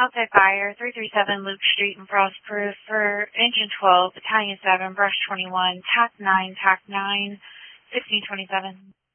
Outside fire, 337 Luke Street in Frostproof for Engine 12, Battalion 7, Brush 21, TAC 9, TAC 9, 1627.